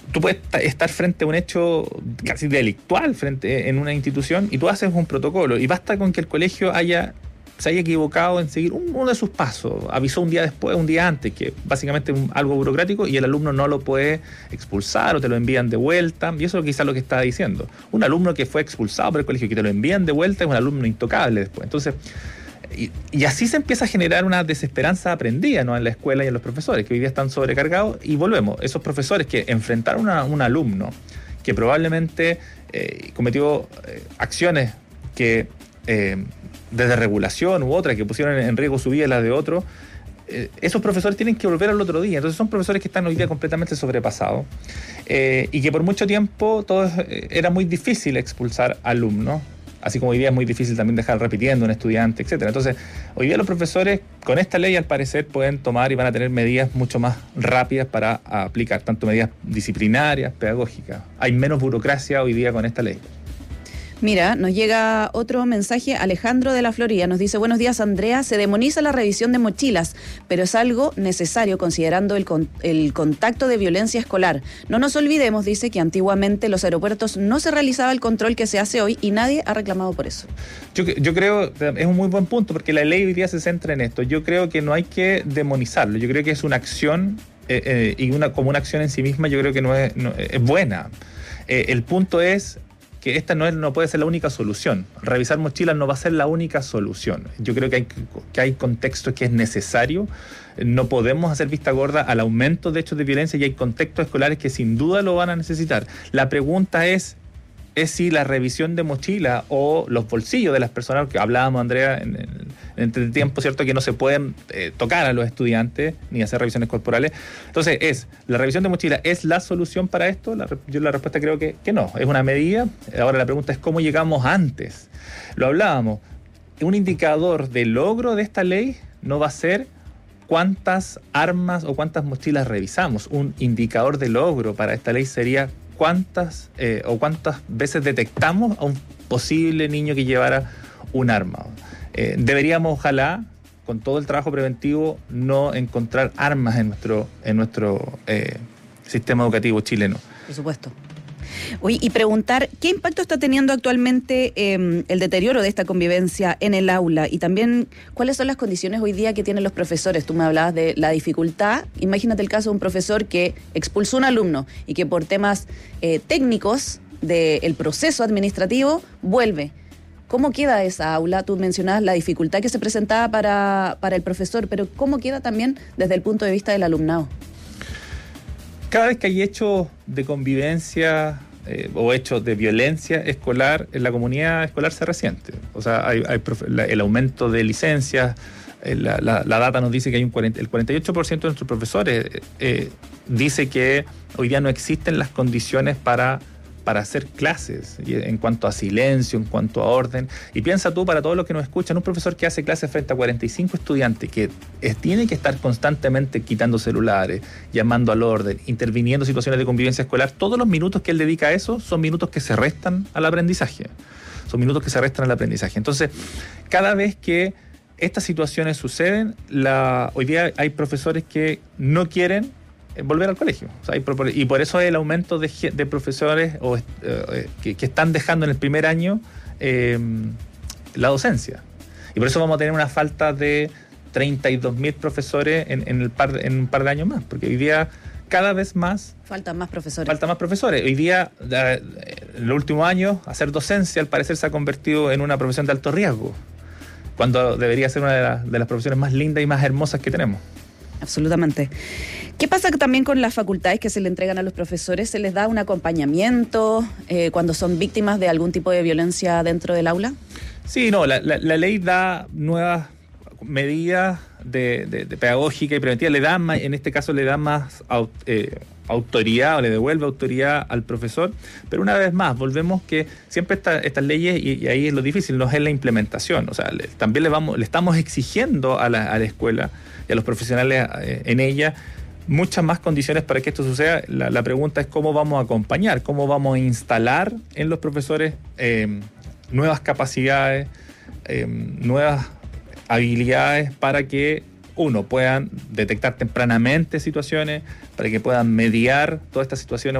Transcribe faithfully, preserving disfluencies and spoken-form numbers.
tú puedes estar frente a un hecho casi delictual frente en una institución y tú haces un protocolo y basta con que el colegio haya se haya equivocado en seguir uno de sus pasos, avisó un día después, un día antes, que básicamente es algo burocrático y el alumno no lo puede expulsar o te lo envían de vuelta, y eso es quizás lo que está diciendo. Un alumno que fue expulsado por el colegio y que te lo envían de vuelta es un alumno intocable después. Entonces, y, y así se empieza a generar una desesperanza aprendida, ¿no?, en la escuela y en los profesores, que hoy día están sobrecargados, y volvemos, esos profesores que enfrentaron a un alumno que probablemente eh, cometió eh, acciones que eh, desde regulación u otra, que pusieron en riesgo su vida y la de otro, eh, esos profesores tienen que volver al otro día. Entonces son profesores que están hoy día completamente sobrepasados eh, y que por mucho tiempo todo, eh, era muy difícil expulsar alumnos, así como hoy día es muy difícil también dejar repitiendo un estudiante, etcétera. Entonces, hoy día los profesores con esta ley al parecer pueden tomar y van a tener medidas mucho más rápidas para aplicar, tanto medidas disciplinarias, pedagógicas. Hay menos burocracia hoy día con esta ley. Mira, nos llega otro mensaje. Alejandro de la Florida nos dice: buenos días, Andrea, se demoniza la revisión de mochilas, pero es algo necesario considerando el, con, el contacto de violencia escolar. No nos olvidemos, dice, que antiguamente en los aeropuertos no se realizaba el control que se hace hoy y nadie ha reclamado por eso. Yo, yo creo, es un muy buen punto, porque la ley hoy día se centra en esto. Yo creo que no hay que demonizarlo, yo creo que es una acción eh, eh, y una como una acción en sí misma, yo creo que no es, no, es buena. Eh, el punto es que esta no, es, no puede ser la única solución. Revisar mochilas no va a ser la única solución. Yo creo que hay, que hay contextos que es necesario. No podemos hacer vista gorda al aumento de hechos de violencia y hay contextos escolares que sin duda lo van a necesitar. La pregunta es, es si la revisión de mochila o los bolsillos de las personas, que hablábamos, Andrea, en, en, en el tiempo, ¿cierto?, que no se pueden eh, tocar a los estudiantes ni hacer revisiones corporales. Entonces, es ¿la revisión de mochila es la solución para esto? La, yo la respuesta creo que, que no, es una medida. Ahora la pregunta es cómo llegamos antes. Lo hablábamos, un indicador de logro de esta ley no va a ser cuántas armas o cuántas mochilas revisamos. Un indicador de logro para esta ley sería cuántas eh, o cuántas veces detectamos a un posible niño que llevara un arma. Eh, deberíamos, ojalá, con todo el trabajo preventivo, no encontrar armas en nuestro, en nuestro eh, sistema educativo chileno. Por supuesto. Oye, y preguntar, ¿qué impacto está teniendo actualmente eh, el deterioro de esta convivencia en el aula? Y también, ¿cuáles son las condiciones hoy día que tienen los profesores? Tú me hablabas de la dificultad. Imagínate el caso de un profesor que expulsó a un alumno y que por temas eh, técnicos del proceso administrativo vuelve. ¿Cómo queda esa aula? Tú mencionabas la dificultad que se presentaba para, para el profesor, pero ¿cómo queda también desde el punto de vista del alumnado? Cada vez que hay hechos de convivencia eh, o hechos de violencia escolar, en la comunidad escolar se resiente. O sea, hay, hay la, el aumento de licencias, eh, la, la, la data nos dice que hay un cuarenta, el cuarenta y ocho por ciento de nuestros profesores eh, dice que hoy día no existen las condiciones para para hacer clases, en cuanto a silencio, en cuanto a orden. Y piensa tú, para todos los que nos escuchan, un profesor que hace clases frente a cuarenta y cinco estudiantes, que es, tiene que estar constantemente quitando celulares, llamando al orden, interviniendo en situaciones de convivencia escolar, todos los minutos que él dedica a eso son minutos que se restan al aprendizaje. Son minutos que se restan al aprendizaje. Entonces, cada vez que estas situaciones suceden, la, hoy día hay profesores que no quieren volver al colegio. O sea, y por eso el aumento de, de profesores o, eh, que, que están dejando en el primer año eh, la docencia. Y por eso vamos a tener una falta de treinta y dos mil profesores en, en, el par, en un par de años más. Porque hoy día cada vez más... Faltan más profesores. Faltan más profesores. Hoy día, en los últimos años, hacer docencia al parecer se ha convertido en una profesión de alto riesgo, cuando debería ser una de, la, de las profesiones más lindas y más hermosas que tenemos. Absolutamente. ¿Qué pasa también con las facultades que se le entregan a los profesores? ¿Se les da un acompañamiento eh, cuando son víctimas de algún tipo de violencia dentro del aula? Sí, no, la, la, la ley da nuevas medidas de, de, de pedagógica y preventiva. Le da más, en este caso le da más eh, autoridad o le devuelve autoridad al profesor, pero una vez más, volvemos que siempre esta, estas leyes, y, y ahí es lo difícil, no es la implementación. O sea, le, también le, vamos, le estamos exigiendo a la, a la escuela y a los profesionales eh, en ella muchas más condiciones para que esto suceda. La, la pregunta es cómo vamos a acompañar, cómo vamos a instalar en los profesores eh, nuevas capacidades, eh, nuevas habilidades para que, uno, puedan detectar tempranamente situaciones, para que puedan mediar todas estas situaciones